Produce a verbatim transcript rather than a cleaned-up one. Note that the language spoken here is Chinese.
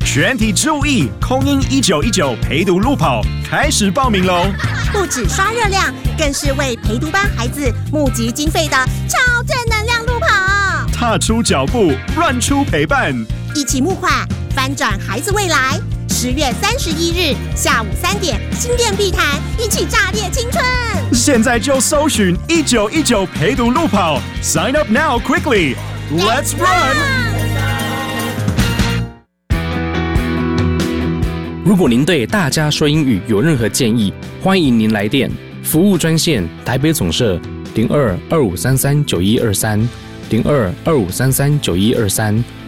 全体注意，空音一九一九陪读路跑开始报名喽！ 不止刷热量，更是为陪读班孩子募集经费的超正能量路跑。 踏出脚步，乱出陪伴， 一起募款，翻转孩子未来。十月三十一日下午三点，新店碧潭，一起炸裂青春！ 现在就搜寻一九一九陪读路跑 ，Sign up now quickly, let's run！ 如果您对大家说英语有任何建议，欢迎您来电服务专线台北总社零二二五三三九一二三零二二五三三九一二三。